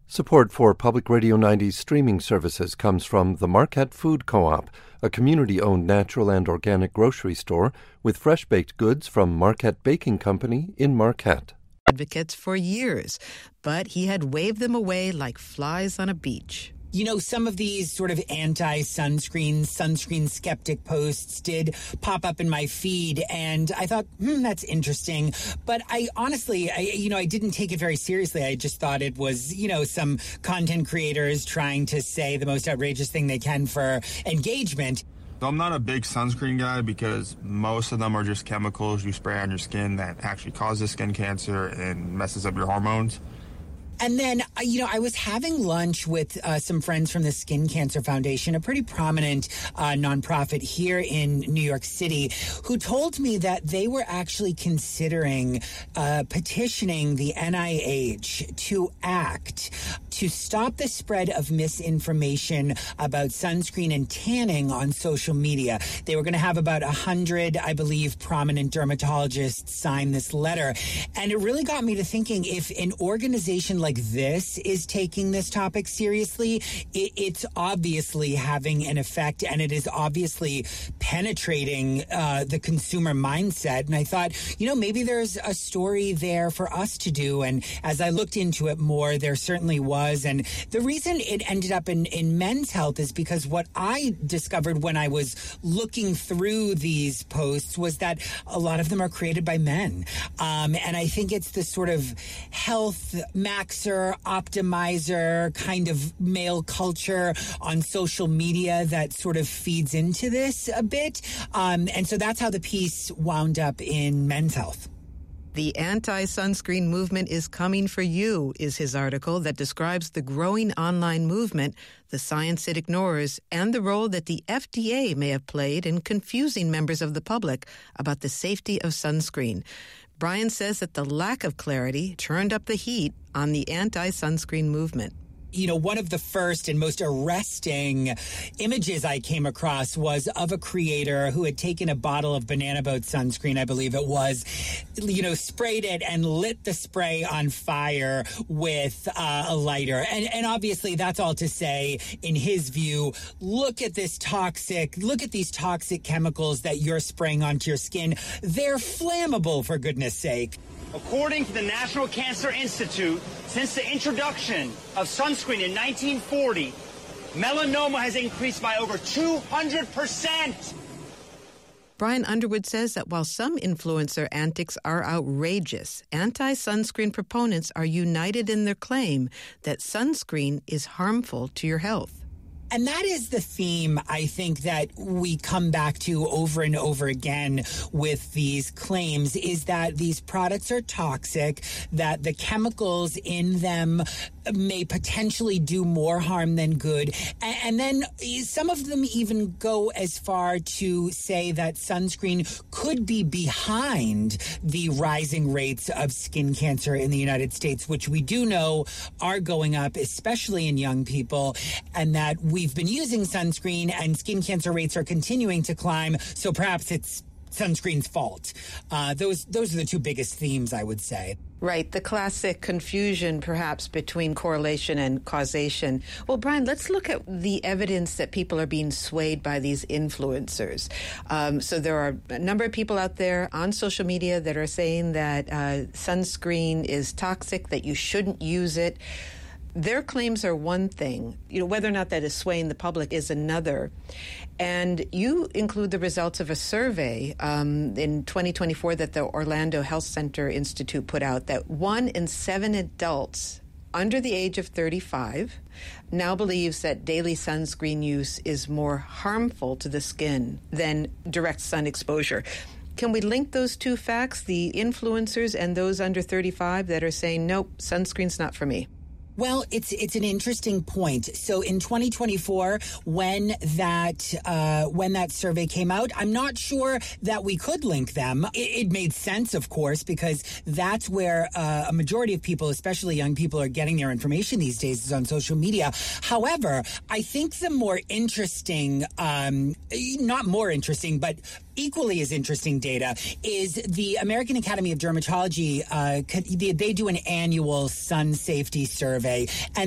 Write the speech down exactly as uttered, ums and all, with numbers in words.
Support for Public Radio ninety's streaming services comes from the Marquette Food Co-op, a community-owned natural and organic grocery store with fresh-baked goods from Marquette Baking Company in Marquette. Advocates for years, but he had waved them away like flies on a beach. You know, some of these sort of anti-sunscreen, sunscreen skeptic posts did pop up in my feed, and I thought, hmm, that's interesting. But I honestly, I, you know, I didn't take it very seriously. I just thought it was, you know, some content creators trying to say the most outrageous thing they can for engagement. I'm not a big sunscreen guy because most of them are just chemicals you spray on your skin that actually causes skin cancer and messes up your hormones. And then, you know, I was having lunch with uh, some friends from the Skin Cancer Foundation, a pretty prominent uh, nonprofit here in New York City, who told me that they were actually considering uh, petitioning the N I H to act to stop the spread of misinformation about sunscreen and tanning on social media. They were going to have about one hundred, I believe, prominent dermatologists sign this letter. And it really got me to thinking, if an organization like like this is taking this topic seriously, it, it's obviously having an effect, and it is obviously penetrating uh, the consumer mindset. And I thought, you know, maybe there's a story there for us to do. And as I looked into it more, there certainly was. And the reason it ended up in, in Men's Health is because what I discovered when I was looking through these posts was that a lot of them are created by men. Um, and I think it's this sort of health max optimizer kind of male culture on social media that sort of feeds into this a bit. Um, and so that's how the piece wound up in Men's Health. The anti-sunscreen movement is coming for you, is his article that describes the growing online movement, the science it ignores, and the role that the F D A may have played in confusing members of the public about the safety of sunscreen. Brian says that the lack of clarity turned up the heat on the anti-sunscreen movement. You know, one of the first and most arresting images I came across was of a creator who had taken a bottle of Banana Boat sunscreen, I believe it was, you know, sprayed it and lit the spray on fire with uh, a lighter. And, and obviously that's all to say, in his view, look at this toxic, look at these toxic chemicals that you're spraying onto your skin. They're flammable, for goodness sake. According to the National Cancer Institute, since the introduction of sunscreen in nineteen forty, melanoma has increased by over two hundred percent. Brian Underwood says that while some influencer antics are outrageous, anti-sunscreen proponents are united in their claim that sunscreen is harmful to your health. And that is the theme, I think, that we come back to over and over again with these claims, is that these products are toxic, that the chemicals in them may potentially do more harm than good. And then some of them even go as far to say that sunscreen could be behind the rising rates of skin cancer in the United States, which we do know are going up, especially in young people, and that we We've been using sunscreen and skin cancer rates are continuing to climb, so perhaps it's sunscreen's fault. Uh, those those are the two biggest themes, I would say. Right, the classic confusion perhaps between correlation and causation. Well, Brian, let's look at the evidence that people are being swayed by these influencers. Um, so there are a number of people out there on social media that are saying that uh, sunscreen is toxic, that you shouldn't use it. Their claims are one thing. You know, whether or not that is swaying the public is another. And you include the results of a survey um, in twenty twenty-four that the Orlando Health Center Institute put out, that one in seven adults under the age of thirty-five now believes that daily sunscreen use is more harmful to the skin than direct sun exposure. Can we link those two facts, the influencers and those under thirty-five that are saying, nope, sunscreen's not for me? Well, it's it's an interesting point. So in twenty twenty-four, when that uh, when that survey came out, I'm not sure that we could link them. It, it made sense, of course, because that's where uh, a majority of people, especially young people, are getting their information these days, is on social media. However, I think the more interesting, um, not more interesting, but equally as interesting data is the American Academy of Dermatology. Uh, they do an annual sun safety survey, and